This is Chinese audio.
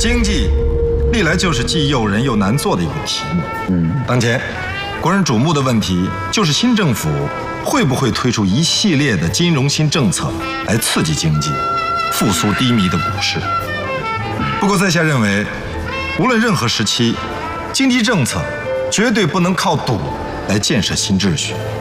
经济历来就是既诱人又难做的一个题目。当前国人瞩目的问题就是新政府会不会推出一系列的金融新政策来刺激经济，复苏低迷的股市。不过在下认为，无论任何时期，经济政策绝对不能靠赌来建设新秩序。